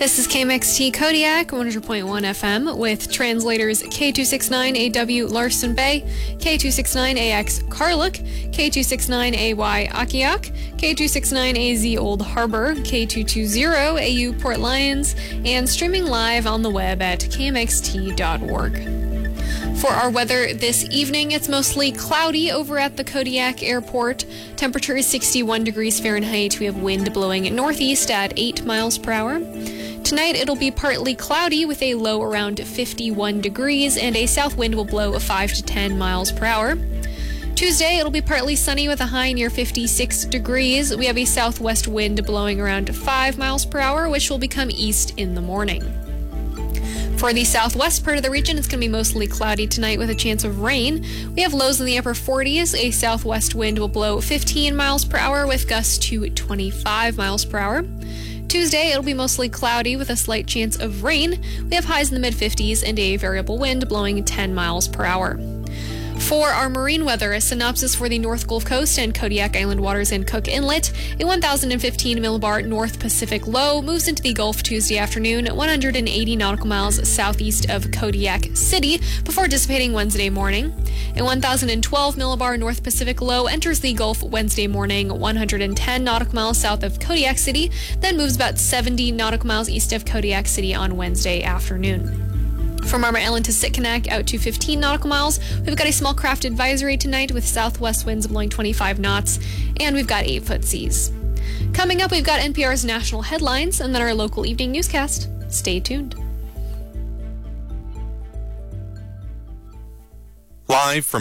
This is KMXT Kodiak 100.1 FM with translators K269AW Larson Bay, K269AX Karluk, K269AY Akiak, K269AZ Old Harbor, K220AU Port Lions, and streaming live on the web at kmxt.org. For our weather this evening, it's mostly cloudy over at the Kodiak Airport. Temperature is 61 degrees Fahrenheit. We have wind blowing northeast at 8 miles per hour. Tonight, it'll be partly cloudy with a low around 51 degrees, and a south wind will blow 5 to 10 miles per hour. Tuesday, it'll be partly sunny with a high near 56 degrees. We have a southwest wind blowing around 5 miles per hour, which will become east in the morning. For the southwest part of the region, it's going to be mostly cloudy tonight with a chance of rain. We have lows in the upper 40s. A southwest wind will blow 15 miles per hour with gusts to 25 miles per hour. Tuesday, it'll be mostly cloudy with a slight chance of rain. We have highs in the mid-50s and a variable wind blowing 10 miles per hour. For our marine weather, a synopsis for the North Gulf Coast and Kodiak Island waters and Cook Inlet. A 1,015 millibar North Pacific low moves into the Gulf Tuesday afternoon, 180 nautical miles southeast of Kodiak City, before dissipating Wednesday morning. A 1,012 millibar North Pacific low enters the Gulf Wednesday morning, 110 nautical miles south of Kodiak City, then moves about 70 nautical miles east of Kodiak City on Wednesday afternoon. From Armour Island to Sitkinak out to 15 nautical miles, we've got a small craft advisory tonight with southwest winds blowing 25 knots, and we've got 8-foot seas. Coming up, we've got NPR's national headlines and then our local evening newscast. Stay tuned. Live from